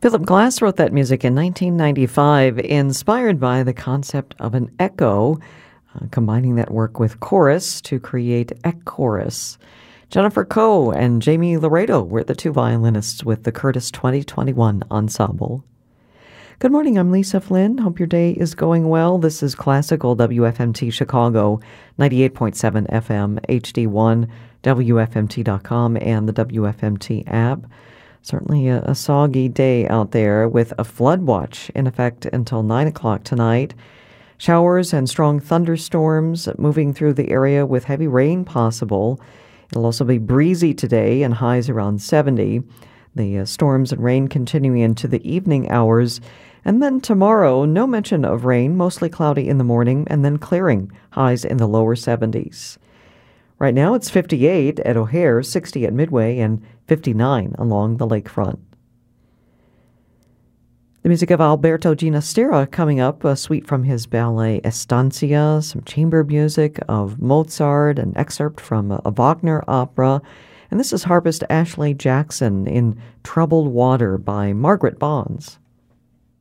Philip Glass wrote that music in 1995, inspired by the concept of an echo, combining that work with chorus to create Chorus. Jennifer Coe and Jamie Laredo were the two violinists with the Curtis 2021 Ensemble. Good morning, I'm Lisa Flynn. Hope your day is going well. This is Classical WFMT Chicago, 98.7 FM, HD1, WFMT.com, and the WFMT app. Certainly a soggy day out there with a flood watch in effect until 9 o'clock tonight. Showers and strong thunderstorms moving through the area with heavy rain possible. It'll also be breezy today and highs around 70. The storms and rain continuing into the evening hours. And then tomorrow, no mention of rain, mostly cloudy in the morning, and then clearing, highs in the lower 70s. Right now it's 58 at O'Hare, 60 at Midway, and 59 along the lakefront. The music of Alberto Ginastera coming up, a suite from his ballet Estancia, some chamber music of Mozart, an excerpt from a Wagner opera, and this is harpist Ashley Jackson in Troubled Water by Margaret Bonds.